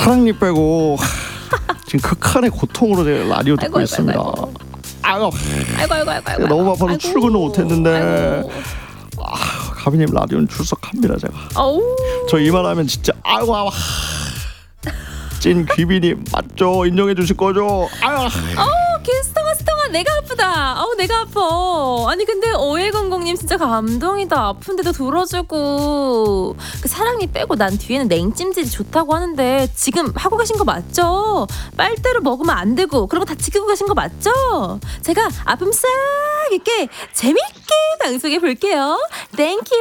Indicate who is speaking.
Speaker 1: 사랑니 빼고 지금 극한의 고통으로 제가 라디오 듣고 있습니다. 아이고. 너무 아파서 출근을 못했는데 가비님 라디오는 출석합니다 제가. 저 이 말하면 진짜 아이고 찐 귀비님 맞죠? 인정해 주실 거죠?
Speaker 2: 스통아 내가 아프다. 내가 아파. 아니 근데 5100님 진짜 감동이다. 아픈데도 들어주고. 그 사랑니 빼고 난 뒤에는 냉찜질이 좋다고 하는데 지금 하고 계신 거 맞죠? 빨대로 먹으면 안 되고 그런 거 다 지키고 계신 거 맞죠? 제가 아픔 싹 이렇게 재밌게 방송해 볼게요. 땡큐.